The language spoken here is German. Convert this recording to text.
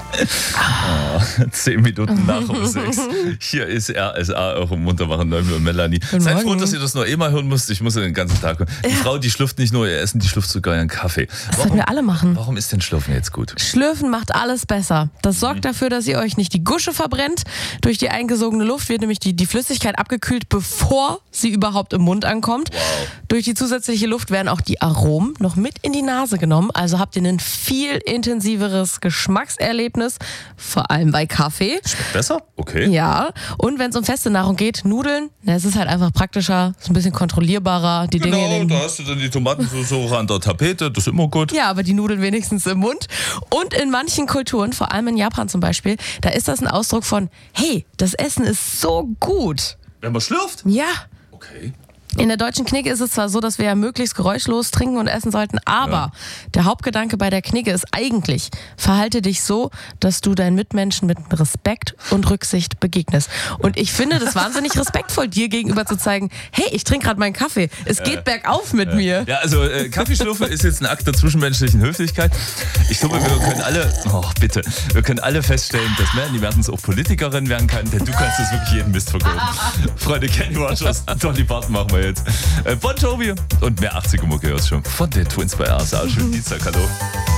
10 Minuten nach um 6. Hier ist RSA, eure munterbaren Neumel und Melanie. Seid froh, dass ihr das nur einmal hören müsst. Ich muss ja den ganzen Tag hören. Die Frau, die schlürft nicht nur ihr Essen, die schlürft sogar ihren Kaffee. Das sollten wir alle machen. Warum ist denn Schlürfen jetzt gut? Schlürfen macht alles besser. Das sorgt dafür, dass ihr euch nicht die Gusche verbrennt. Durch die eingesogene Luft wird nämlich die Flüssigkeit abgekühlt, bevor sie überhaupt im Mund ankommt. Wow. Durch die zusätzliche Luft werden auch die Aromen noch mit in die Nase genommen. Also habt ihr ein viel intensiveres Geschmackserlebnis, vor allem bei Kaffee. Schmeckt besser? Okay. Ja, und wenn es um feste Nahrung geht, Nudeln, es ist halt einfach praktischer, ist ein bisschen kontrollierbarer. Die Dinge Genau, da hast du dann die Tomatensauce auch an der Tapete, das ist immer gut. Ja, aber die Nudeln wenigstens im Mund. Und in manchen Kulturen, vor allem in Japan zum Beispiel, da ist das ein Ausdruck von, hey, das Essen ist so gut. Wenn man schlürft? Ja. Okay. In der deutschen Knigge ist es zwar so, dass wir ja möglichst geräuschlos trinken und essen sollten, aber der Hauptgedanke bei der Knigge ist eigentlich, verhalte dich so, dass du deinen Mitmenschen mit Respekt und Rücksicht begegnest. Und ich finde das wahnsinnig respektvoll, dir gegenüber zu zeigen, hey, ich trinke gerade meinen Kaffee, es geht bergauf mit mir. Ja, also Kaffeeschlürfen ist jetzt ein Akt der zwischenmenschlichen Höflichkeit. Ich glaube, wir können alle feststellen, dass Melanie Mertens auch Politikerin werden kann, denn du kannst das wirklich jeden Mist verkaufen. Freunde, Kenny Rogers, Dolly Parton machen wir jetzt. Bon Jovi und mehr 80er Mucke jetzt schon von den Twins bei RSA. Schönen Dienstag, hallo.